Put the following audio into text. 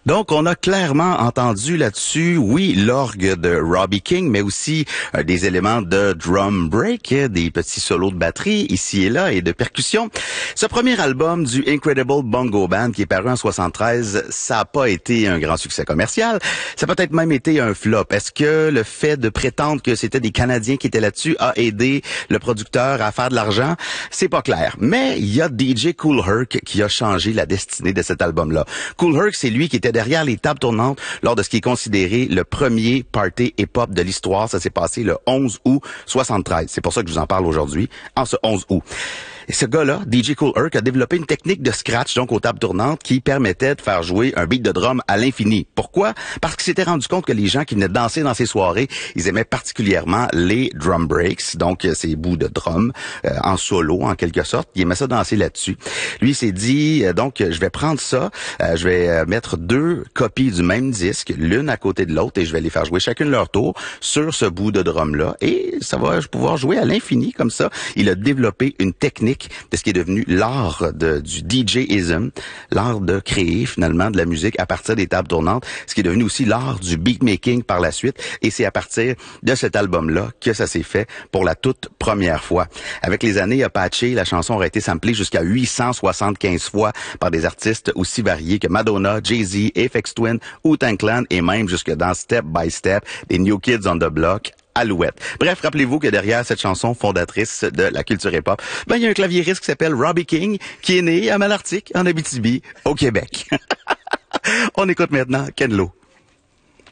Donc, on a clairement entendu là-dessus, oui, l'orgue de Robbie King, mais aussi des éléments de drum break, des petits solos de batterie ici et là et de percussion. Ce premier album du Incredible Bongo Band qui est paru en 73, ça n'a pas été un grand succès commercial. Ça a peut-être même été un flop. Est-ce que le fait de prétendre que c'était des Canadiens qui étaient là-dessus a aidé le producteur à faire de l'argent? C'est pas clair. Mais il y a DJ Kool Herc qui a changé la destinée de cet album-là. Kool Herc, c'est lui qui était derrière les tables tournantes lors de ce qui est considéré le premier party hip-hop de l'histoire. Ça s'est passé le 11 août 73. C'est pour ça que je vous en parle aujourd'hui, en ce 11 août. Et ce gars-là, DJ Kool Herc, a développé une technique de scratch, donc aux tables tournantes, qui permettait de faire jouer un beat de drum à l'infini. Pourquoi? Parce qu'il s'était rendu compte que les gens qui venaient danser dans ces soirées, ils aimaient particulièrement les drum breaks, donc ces bouts de drum en solo, en quelque sorte. Ils aimaient ça danser là-dessus. Lui, il s'est dit, donc, je vais prendre ça, je vais mettre 2 copies du même disque, l'une à côté de l'autre, et je vais les faire jouer chacune leur tour sur ce bout de drum-là. Et ça va pouvoir jouer à l'infini, comme ça. Il a développé une technique de ce qui est devenu l'art du DJism, l'art de créer finalement de la musique à partir des tables tournantes, ce qui est devenu aussi l'art du beatmaking par la suite, et c'est à partir de cet album-là que ça s'est fait pour la toute première fois. Avec les années Apache, la chanson aurait été samplée jusqu'à 875 fois par des artistes aussi variés que Madonna, Jay-Z, Aphex Twin, Wu-Tang Clan et même jusque dans Step by Step, des New Kids on the Block, Alouette. Bref, rappelez-vous que derrière cette chanson fondatrice de la culture hip-hop, il y a un claviériste qui s'appelle Robbie King, qui est né à Malartic, en Abitibi, au Québec. On écoute maintenant Ken Lo.